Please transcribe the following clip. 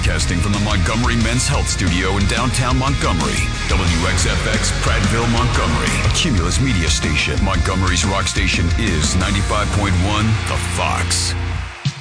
Broadcasting from the Montgomery Men's Health Studio in downtown Montgomery. WXFX, Prattville, Montgomery. A Cumulus media station. Montgomery's rock station is 95.1 The Fox.